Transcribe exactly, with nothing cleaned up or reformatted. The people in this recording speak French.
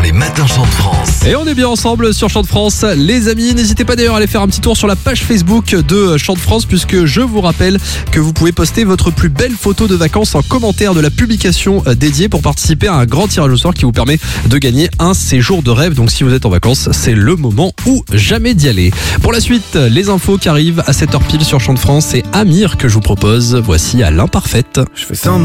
les matins Chant de France. Et on est bien ensemble sur Chant de France, les amis. N'hésitez pas d'ailleurs à aller faire un petit tour sur la page Facebook de Chant de France, puisque je vous rappelle que vous pouvez poster votre plus belle photo de vacances en commentaire de la publication dédiée pour participer à un grand tirage au sort qui vous permet de gagner un séjour de rêve. Donc si vous êtes en vacances, c'est le moment ou jamais d'y aller. Pour la suite, les infos qui arrivent à sept heures pile sur Chant de France, c'est Amir que je vous propose. Voici à l'imparfaite. Je fais ça en